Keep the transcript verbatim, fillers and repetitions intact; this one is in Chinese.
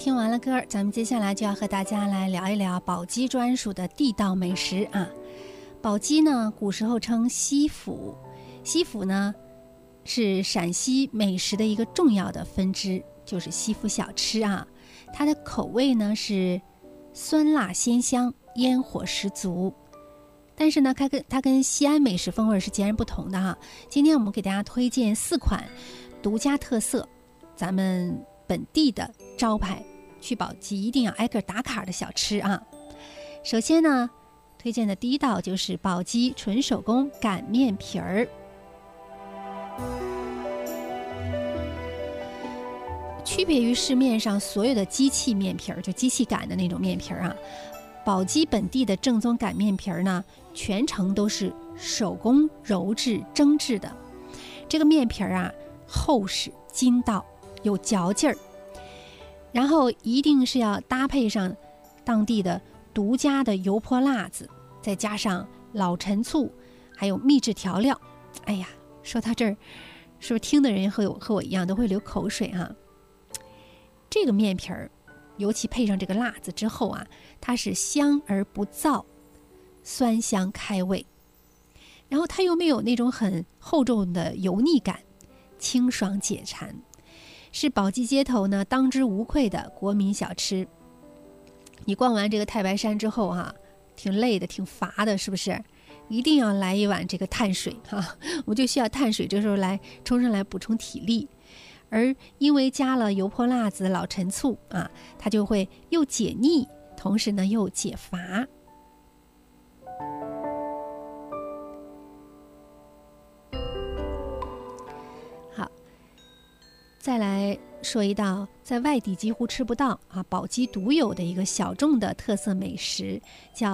听完了歌，咱们接下来就要和大家来聊一聊宝鸡专属的地道美食啊。宝鸡呢，古时候称西府，西府呢是陕西美食的一个重要的分支，就是西府小吃啊。它的口味呢是酸辣鲜香，烟火十足。但是呢，它跟它跟西安美食风味是截然不同的哈。今天我们给大家推荐四款独家特色，咱们本地的招牌，去宝鸡一定要挨个打卡的小吃啊。首先呢，推荐的第一道就是宝鸡纯手工擀面皮儿。区别于市面上所有的机器面皮儿，就机器擀的那种面皮儿啊，宝鸡本地的正宗擀面皮儿呢，全程都是手工揉制蒸制的。这个面皮儿啊，厚实筋道，有嚼劲儿，然后一定是要搭配上当地的独家的油泼辣子，再加上老陈醋，还有秘制调料。哎呀，说到这儿，是不是听的人和我和我一样都会流口水啊？这个面皮儿，尤其配上这个辣子之后啊，它是香而不燥，酸香开胃，然后它又没有那种很厚重的油腻感，清爽解馋，是宝鸡街头呢当之无愧的国民小吃。你逛完这个太白山之后啊，挺累的，挺乏的，是不是？一定要来一碗这个碳水啊，我就需要碳水，这时候来冲上来补充体力。而因为加了油泼辣子、老陈醋啊，它就会又解腻，同时呢又解乏。好，再来说一道在外地几乎吃不到啊，宝鸡独有的一个小众的特色美食，叫